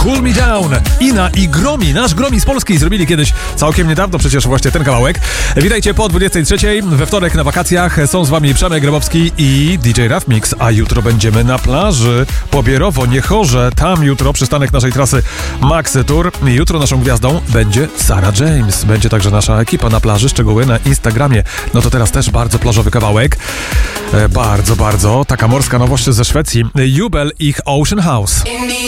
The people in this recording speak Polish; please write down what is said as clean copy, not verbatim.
Cool Me Down. Ina i Gromi, nasz Gromi z Polski zrobili kiedyś całkiem niedawno przecież właśnie ten kawałek. Witajcie po 23. We wtorek na wakacjach są z wami Przemek Grabowski i DJ Raf Mix, a jutro będziemy na plaży Pobierowo, Niechorze. Tam jutro przystanek naszej trasy Maxy Tour. Jutro naszą gwiazdą będzie Sarah James. Będzie także nasza ekipa na plaży, szczegóły na Instagramie. No to teraz też bardzo plażowy kawałek. Bardzo taka morska nowość ze Szwecji. Jubel, ich Ocean House.